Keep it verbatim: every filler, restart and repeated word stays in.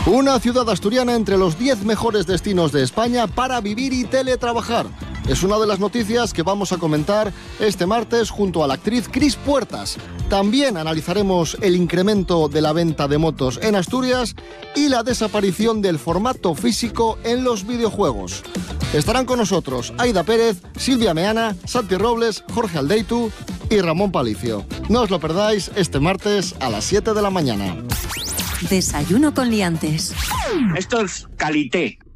Una ciudad asturiana entre los diez mejores destinos de España para vivir y teletrabajar. Es una de las noticias que vamos a comentar este martes junto a la actriz Cris Puertas. También analizaremos el incremento de la venta de motos en Asturias y la desaparición del formato físico en los videojuegos. Estarán con nosotros Aida Pérez, Silvia Meana, Santi Robles, Jorge Aldeitu y Ramón Palicio. No os lo perdáis este martes a las siete de la mañana. Desayuno con liantes. Esto es calité.